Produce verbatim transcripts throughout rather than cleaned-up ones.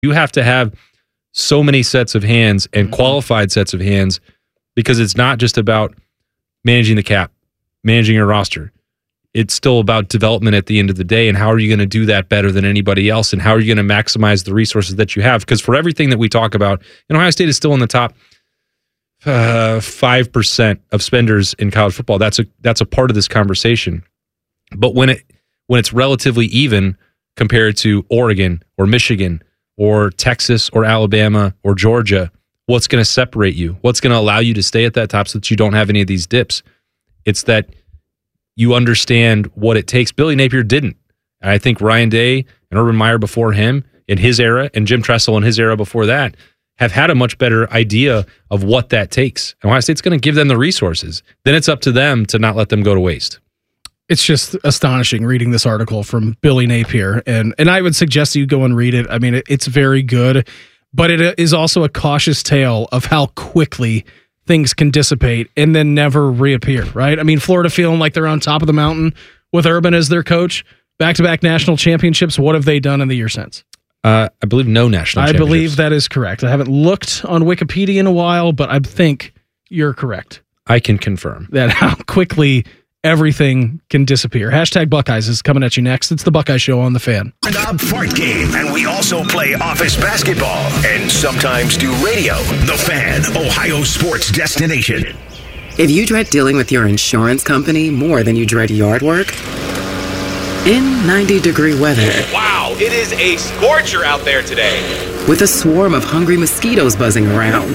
You have to have so many sets of hands and qualified sets of hands, because it's not just about managing the cap, managing your roster. It's still about development at the end of the day, and how are you going to do that better than anybody else, and how are you going to maximize the resources that you have? Because for everything that we talk about, and Ohio State is still in the top uh, five percent of spenders in college football. That's a that's a part of this conversation. But when it when it's relatively even compared to Oregon or Michigan or Texas or Alabama or Georgia, what's going to separate you? What's going to allow you to stay at that top so that you don't have any of these dips? It's that you understand what it takes. Billy Napier didn't. And I think Ryan Day and Urban Meyer before him in his era, and Jim Tressel in his era before that, have had a much better idea of what that takes. And Ohio State's going to give them the resources. Then it's up to them to not let them go to waste. It's just astonishing reading this article from Billy Napier. And, and I would suggest you go and read it. I mean, it, it's very good, but it is also a cautious tale of how quickly things can dissipate and then never reappear, right? I mean, Florida feeling like they're on top of the mountain with Urban as their coach, back-to-back national championships. What have they done in the year since? Uh, I believe no national I championships. believe that is correct. I haven't looked on Wikipedia in a while, but I think you're correct. I can confirm. That how quickly everything can disappear. Hashtag Buckeyes is coming at you next. It's the Buckeye Show on The Fan. And a fart game, and we also play office basketball and sometimes do radio. The Fan, Ohio sports destination. If you dread dealing with your insurance company more than you dread yard work, in ninety-degree weather. Wow, it is a scorcher out there today. With a swarm of hungry mosquitoes buzzing around,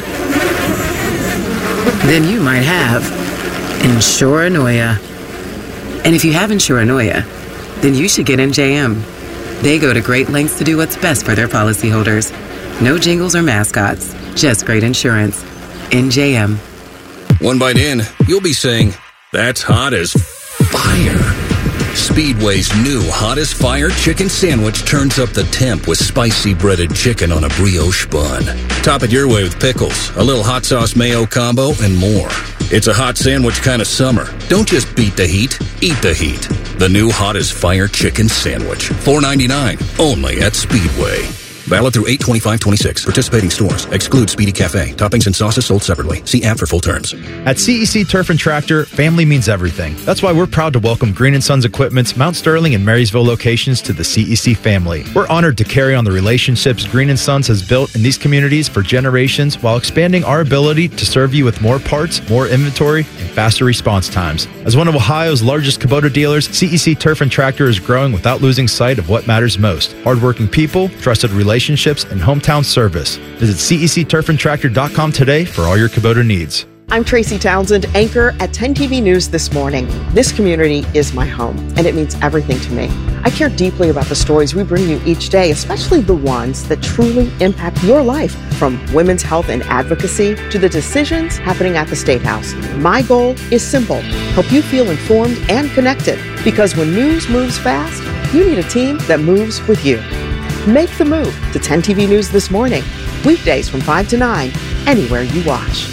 then you might have Insuranoia. And if you have Insuranoia, then you should get N J M. They go to great lengths to do what's best for their policyholders. No jingles or mascots, just great insurance. N J M. One bite in, you'll be saying, that's hot as fire. Speedway's new Hot as Fire chicken sandwich turns up the temp with spicy breaded chicken on a brioche bun. Top it your way with pickles, a little hot sauce mayo combo, and more. It's a hot sandwich kind of summer. Don't just beat the heat, eat the heat. The new Hot as Fire chicken sandwich. four ninety-nine, only at Speedway. Valid through eight twenty-five twenty-six. Participating stores. Exclude Speedy Cafe. Toppings and sauces sold separately. See app for full terms. At C E C Turf and Tractor, family means everything. That's why we're proud to welcome Green and Sons Equipment's Mount Sterling and Marysville locations to the C E C family. We're honored to carry on the relationships Green and Sons has built in these communities for generations while expanding our ability to serve you with more parts, more inventory, and faster response times. As one of Ohio's largest Kubota dealers, C E C Turf and Tractor is growing without losing sight of what matters most. Hardworking people, trusted relationships, relationships, and hometown service. Visit C E C turf and tractor dot com today for all your Kubota needs. I'm Tracy Townsend, anchor at ten T V News This Morning. This community is my home, and it means everything to me. I care deeply about the stories we bring you each day, especially the ones that truly impact your life, from women's health and advocacy to the decisions happening at the State House. My goal is simple: help you feel informed and connected, because when news moves fast, you need a team that moves with you. Make the move to ten T V News This Morning, weekdays from five to nine, anywhere you watch.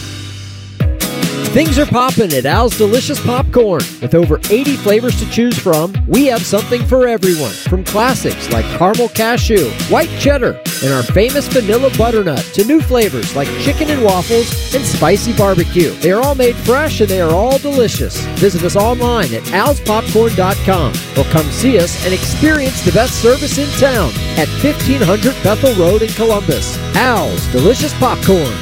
Things are popping at Al's Delicious Popcorn. With over eighty flavors to choose from, we have something for everyone. From classics like caramel cashew, white cheddar, and our famous vanilla butternut, to new flavors like chicken and waffles and spicy barbecue. They are all made fresh and they are all delicious. Visit us online at als popcorn dot com or come see us and experience the best service in town at fifteen hundred Bethel Road in Columbus. Al's Delicious Popcorn.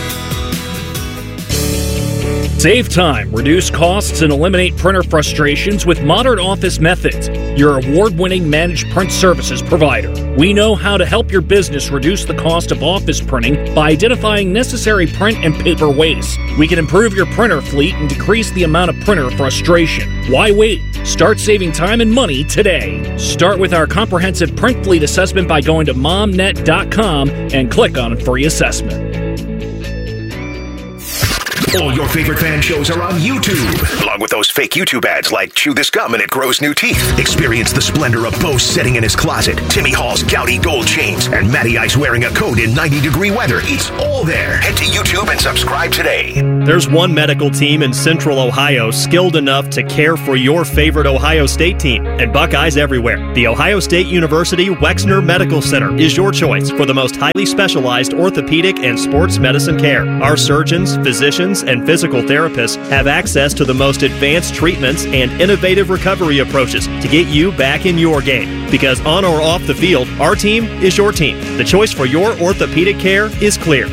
Save time, reduce costs, and eliminate printer frustrations with Modern Office Methods, your award-winning managed print services provider. We know how to help your business reduce the cost of office printing by identifying necessary print and paper waste. We can improve your printer fleet and decrease the amount of printer frustration. Why wait? Start saving time and money today. Start with our comprehensive print fleet assessment by going to momnet dot com and click on a free assessment. All your favorite fan shows are on YouTube, along with those fake YouTube ads like Chew This Gum and It Grows New Teeth. Experience the splendor of Bo sitting in his closet, Timmy Hall's gouty gold chains, and Matty Ice wearing a coat in ninety degree weather. It's all there. Head to YouTube and subscribe today. There's one medical team in Central Ohio skilled enough to care for your favorite Ohio State team, and Buckeyes everywhere. The Ohio State University Wexner Medical Center is your choice for the most highly specialized orthopedic and sports medicine care. Our surgeons, physicians, and physical therapists have access to the most advanced treatments and innovative recovery approaches to get you back in your game. Because on or off the field, our team is your team. The choice for your orthopedic care is clear.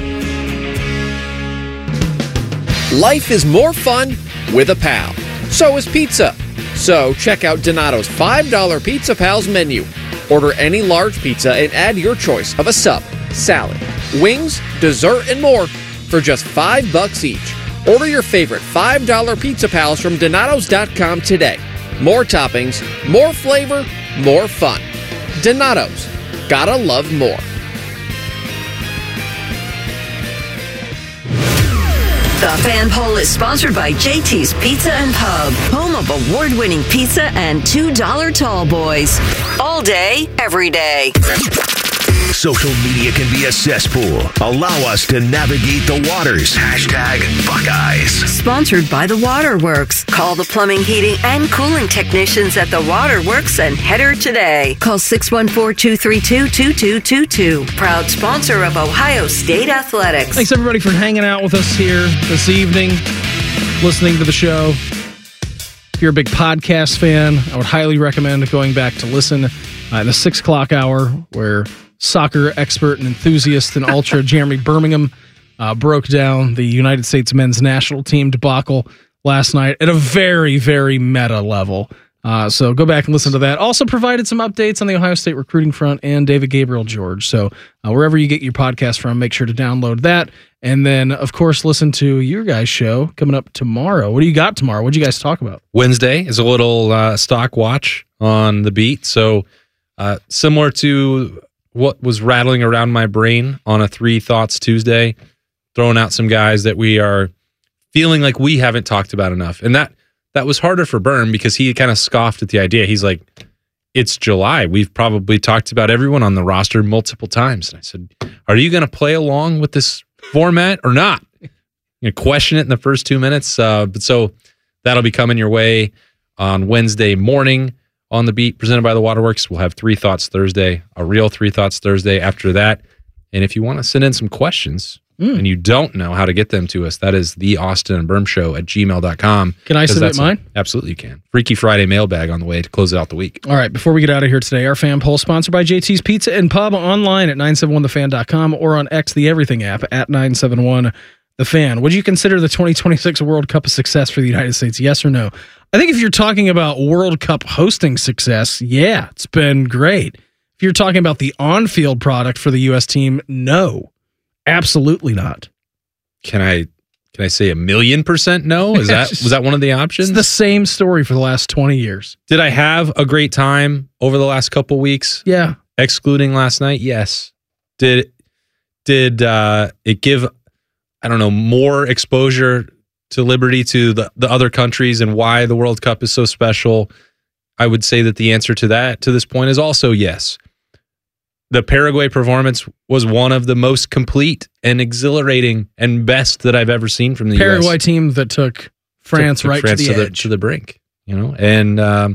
Life is more fun with a pal. So is pizza. So check out Donato's five dollar Pizza Pals menu. Order any large pizza and add your choice of a sub, salad, wings, dessert, and more for just five bucks each. Order your favorite five dollar Pizza Pals from Donatos dot com today. More toppings, more flavor, more fun. Donatos. Gotta love more. The Fan Poll is sponsored by J T's Pizza and Pub, home of award-winning pizza and two dollar tall boys. All day, every day. Social media can be a cesspool. Allow us to navigate the waters. Hashtag Buckeyes. Sponsored by The Waterworks. Call the plumbing, heating, and cooling technicians at The Waterworks and header today. Call six one four, two three two, two two two two. Proud sponsor of Ohio State Athletics. Thanks, everybody, for hanging out with us here this evening, listening to the show. If you're a big podcast fan, I would highly recommend going back to listen uh, in the six o'clock hour where soccer expert and enthusiast and ultra Jeremy Birmingham uh, broke down the United States men's national team debacle last night at a very, very meta level. Uh, so go back and listen to that. Also provided some updates on the Ohio State recruiting front and David Gabriel George. So uh, wherever you get your podcast from, make sure to download that. And then, of course, listen to your guys' show coming up tomorrow. What do you got tomorrow? What do you guys talk about? Wednesday is a little uh, stock watch on the beat. So uh, similar to what was rattling around my brain on a Three Thoughts Tuesday, throwing out some guys that we are feeling like we haven't talked about enough. And that that was harder for Berm because he kind of scoffed at the idea. He's like, it's July. We've probably talked about everyone on the roster multiple times. And I said, are you going to play along with this format or not? You know, question it in the first two minutes. Uh, but so that'll be coming your way on Wednesday morning. On the Beat, presented by the Waterworks. We'll have Three Thoughts Thursday, a real Three Thoughts Thursday after that. And if you want to send in some questions mm. and you don't know how to get them to us, that is the Austin and Berm Show at gmail dot com. Can I submit mine? A, absolutely you can. Freaky Friday mailbag on the way to close out the week. All right, before we get out of here today, our fan poll sponsored by J T's Pizza and Pub, online at nine seven one the fan dot com or on X, the Everything app, at nine seven one the fan. Would you consider the twenty twenty-six World Cup a success for the United States? Yes or no? I think if you're talking about World Cup hosting success, yeah, it's been great. If you're talking about the on-field product for the U S team, no, absolutely not. Can I can I say a million percent no? Is that was that one of the options? It's the same story for the last twenty years. Did I have a great time over the last couple weeks? Yeah. Excluding last night? Yes. Did did uh, it give, I don't know, more exposure to Liberty, to the, the other countries and why the World Cup is so special? I would say that the answer to that to this point is also yes. The Paraguay performance was one of the most complete and exhilarating and best that I've ever seen from the Paraguay U S. team that took France took, took right France to the to edge. The, to the brink, you know? And um,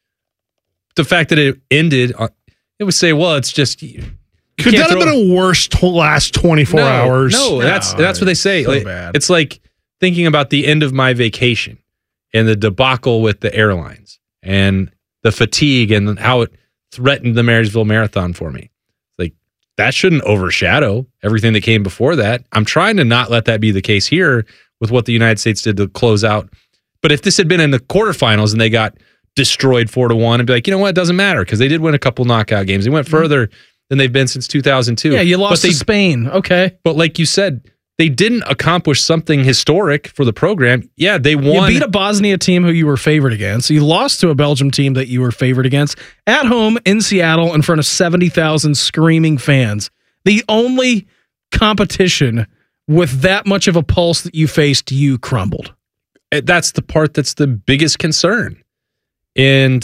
the fact that it ended, it would say, well, it's just... Could that have been a worse to last twenty-four no, hours? No, that's no, that's what they say. So like, bad. It's like thinking about the end of my vacation and the debacle with the airlines and the fatigue and how it threatened the Marysville Marathon for me. Like, that shouldn't overshadow everything that came before that. I'm trying to not let that be the case here with what the United States did to close out. But if this had been in the quarterfinals and they got destroyed four to one, and be like, you know what, it doesn't matter because they did win a couple knockout games. They went further than they've been since two thousand two. Yeah, you lost but they, to Spain. Okay. But like you said, they didn't accomplish something historic for the program. Yeah, they won. You beat a Bosnia team who you were favored against. You lost to a Belgium team that you were favored against at home in Seattle in front of seventy thousand screaming fans. The only competition with that much of a pulse that you faced, you crumbled. That's the part that's the biggest concern. And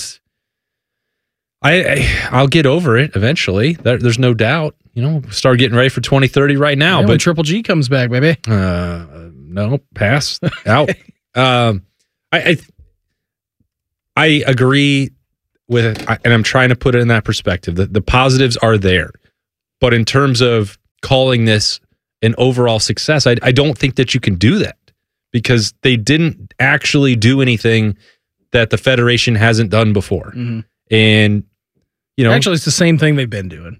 I, I I'll get over it eventually. There, there's no doubt. You know, start getting ready for twenty thirty right now. Yeah, but when Triple G comes back, baby. Uh, no, pass out. um, I, I I agree with, and I'm trying to put it in that perspective. The, the positives are there, but in terms of calling this an overall success, I, I don't think that you can do that because they didn't actually do anything that the Federation hasn't done before. Mm-hmm. And, you know, actually, it's the same thing they've been doing.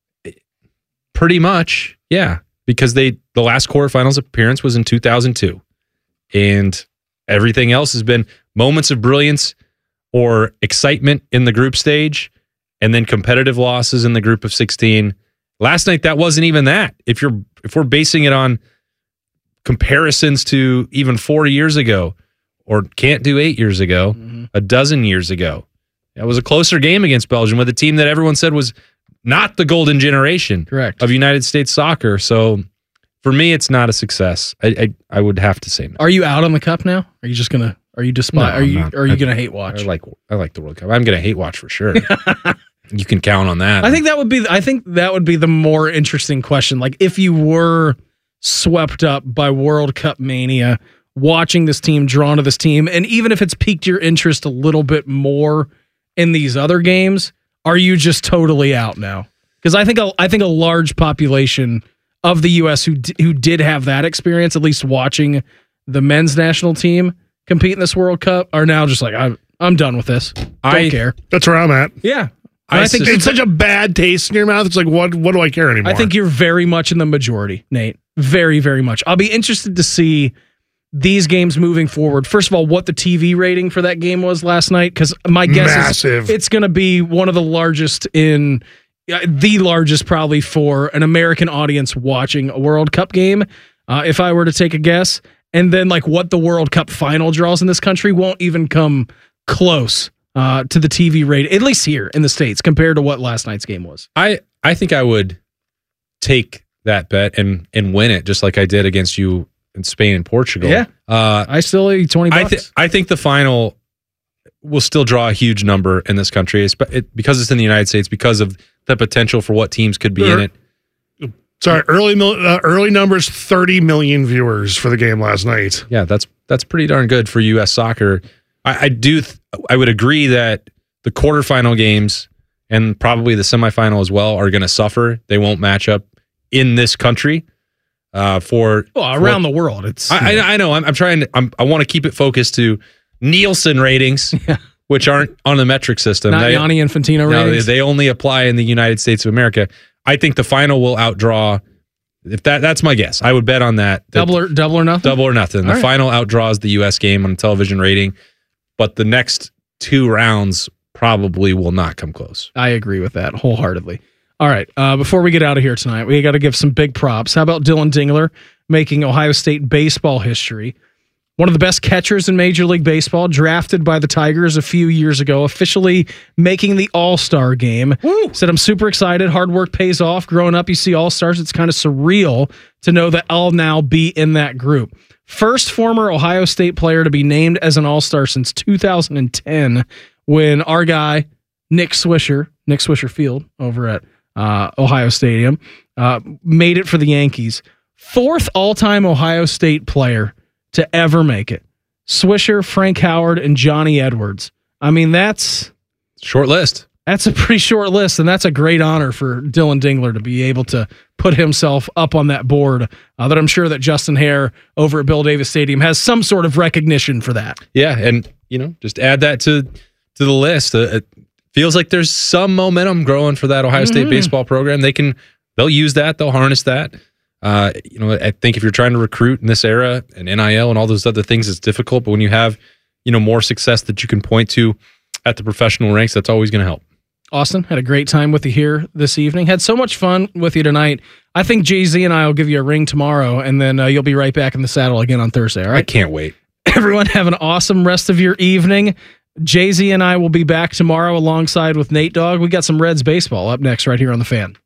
Pretty much, yeah, because they the last quarterfinals appearance was in two thousand two, and everything else has been moments of brilliance or excitement in the group stage, and then competitive losses in the group of sixteen. Last night, that wasn't even that. If you're if we're basing it on comparisons to even four years ago, or can't do eight years ago, mm-hmm. a dozen years ago, it was a closer game against Belgium with a team that everyone said was not the golden generation Correct. of United States soccer. So for me, it's not a success. I I, I would have to say no. Are you out on the cup now? Are you just gonna? Are you despise? No, are you? not. Are you I, gonna hate watch? I like I like the World Cup. I'm gonna hate watch for sure. You can count on that. I think that would be. I think that would be the more interesting question. Like if you were swept up by World Cup mania, watching this team, drawn to this team, and even if it's piqued your interest a little bit more in these other games, are you just totally out now? Because I think a, I think a large population of the U S who d- who did have that experience, at least watching the men's national team compete in this World Cup, are now just like I'm I'm done with this. Don't I care. That's where I'm at. Yeah. I, I think it's such a bad taste in your mouth. It's like, what What do I care anymore? I think you're very much in the majority, Nate. Very, very much. I'll be interested to see these games moving forward. First of all, what the T V rating for that game was last night, because my guess Massive. is it's going to be one of the largest in, uh, the largest probably for an American audience watching a World Cup game, uh, if I were to take a guess. And then like what the World Cup final draws in this country won't even come close uh, to the T V rating, at least here in the States, compared to what last night's game was. I, I think I would take that bet and and win it just like I did against you in Spain and Portugal. Yeah. Uh, I still owe you twenty bucks. I, th- I think the final will still draw a huge number in this country it's, it, because it's in the United States, because of the potential for what teams could be Sure. in it. Sorry, early mil- uh, early numbers, thirty million viewers for the game last night. Yeah, that's that's pretty darn good for U S soccer. I, I do. Th- I would agree that the quarterfinal games and probably the semifinal as well are going to suffer. They won't match up in this country. Uh, for well, around for, the world, it's. I, I, I know. I'm, I'm trying to. I'm, I want to keep it focused to Nielsen ratings, yeah. which aren't on the metric system. Not they, Gianni Infantino no, ratings. They, they only apply in the United States of America. I think the final will outdraw. If that that's my guess, I would bet on that. that double or double or nothing. Double or nothing. All the right. final outdraws the U S game on television rating, but the next two rounds probably will not come close. I agree with that wholeheartedly. All right. Uh, before we get out of here tonight, we got to give some big props. How about Dylan Dingler making Ohio State baseball history? One of the best catchers in Major League Baseball, drafted by the Tigers a few years ago, officially making the All-Star game. Woo. Said, I'm super excited. Hard work pays off. Growing up, you see All-Stars. It's kind of surreal to know that I'll now be in that group. First former Ohio State player to be named as an All-Star since two thousand ten, when our guy, Nick Swisher, Nick Swisher Field over at uh, Ohio Stadium, uh, made it for the Yankees. Fourth all-time Ohio State player to ever make it. Swisher, Frank Howard, and Johnny Edwards. I mean, that's... Short list. That's a pretty short list, and that's a great honor for Dylan Dingler to be able to put himself up on that board, uh, that I'm sure that Justin Hare over at Bill Davis Stadium has some sort of recognition for that. Yeah, and, you know, just add that to, to the list. Uh, it feels like there's some momentum growing for that Ohio State mm-hmm. baseball program. They can... They'll use that. They'll harness that. Uh, you know, I think if you're trying to recruit in this era and N I L and all those other things, it's difficult. But when you have, you know, more success that you can point to at the professional ranks, that's always going to help. Austin, had a great time with you here this evening. Had so much fun with you tonight. I think Jay-Z and I will give you a ring tomorrow, and then uh, you'll be right back in the saddle again on Thursday, all right? I can't wait. Everyone have an awesome rest of your evening. Jay-Z and I will be back tomorrow alongside with Nate Dogg. We got some Reds baseball up next right here on The Fan.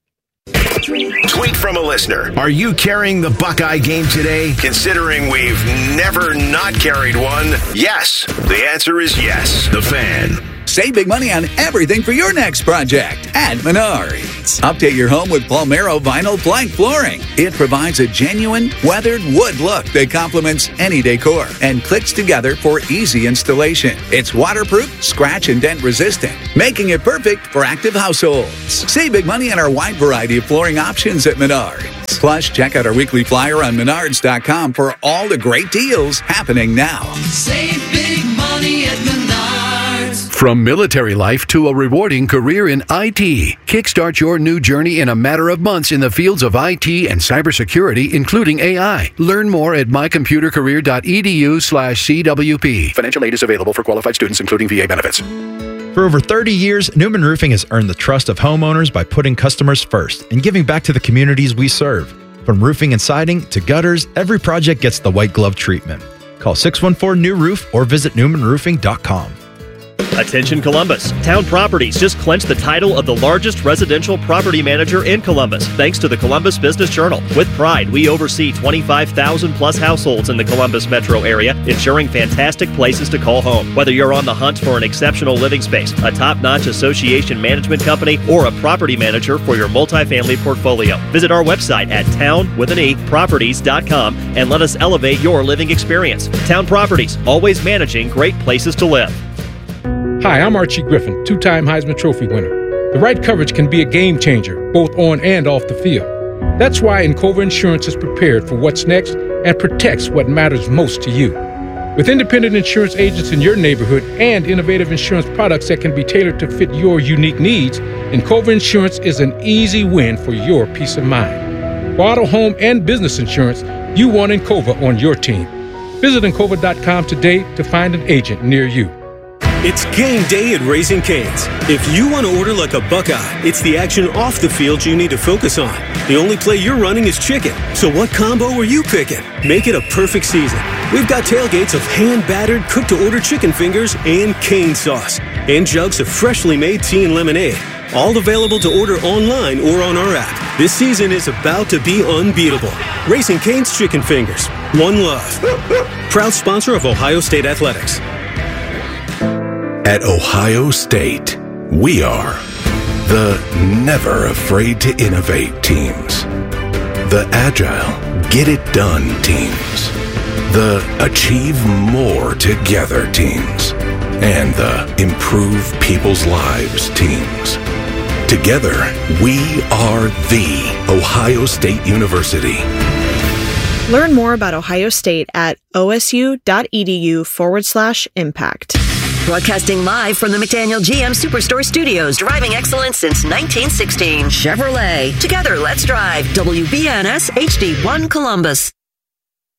Tweet from a listener. Are you carrying the Buckeye game today? Considering we've never not carried one, yes. The answer is yes. The Fan. Save big money on everything for your next project at Menards. Update your home with Palmero vinyl plank flooring. It provides a genuine, weathered wood look that complements any decor and clicks together for easy installation. It's waterproof, scratch and dent resistant, making it perfect for active households. Save big money on our wide variety of flooring options at Menards. Plus, check out our weekly flyer on menards dot com for all the great deals happening now. Save big money at Menards. From military life to a rewarding career in I T, kickstart your new journey in a matter of months in the fields of I T and cybersecurity, including A I. Learn more at my computer career dot e d u slash c w p. Financial aid is available for qualified students, including V A benefits. For over thirty years, Newman Roofing has earned the trust of homeowners by putting customers first and giving back to the communities we serve. From roofing and siding to gutters, every project gets the white glove treatment. Call six one four, new roof or visit newman roofing dot com. Attention Columbus. Town Properties just clinched the title of the largest residential property manager in Columbus, thanks to the Columbus Business Journal. With pride, we oversee twenty-five thousand plus households in the Columbus metro area, ensuring fantastic places to call home. Whether you're on the hunt for an exceptional living space, a top-notch association management company, or a property manager for your multifamily portfolio, visit our website at town with an e properties dot com and let us elevate your living experience. Town Properties, always managing great places to live. Hi, I'm Archie Griffin, two-time Heisman Trophy winner. The right coverage can be a game changer, both on and off the field. That's why Encova Insurance is prepared for what's next and protects what matters most to you. With independent insurance agents in your neighborhood and innovative insurance products that can be tailored to fit your unique needs, Encova Insurance is an easy win for your peace of mind. For auto, home, and business insurance, you want Encova on your team. Visit encova dot com today to find an agent near you. It's game day at Raising Cane's. If you want to order like a Buckeye, it's the action off the field you need to focus on. The only play you're running is chicken. So what combo are you picking? Make it a perfect season. We've got tailgates of hand-battered, cooked-to-order chicken fingers and cane sauce. And jugs of freshly made tea and lemonade. All available to order online or on our app. This season is about to be unbeatable. Raising Cane's Chicken Fingers. One love. Proud sponsor of Ohio State Athletics. At Ohio State, we are the never afraid to innovate teams, the agile, get it done teams, the achieve more together teams, and the improve people's lives teams. Together, we are the Ohio State University. Learn more about Ohio State at osu.edu forward slash impact. Broadcasting live from the McDaniel G M Superstore Studios, driving excellence since nineteen sixteen. Chevrolet. Together, let's drive. W B N S H D one Columbus.